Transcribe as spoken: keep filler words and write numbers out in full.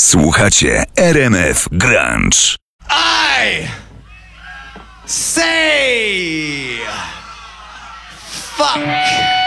Słuchacie R M F Grunge. I say fuck.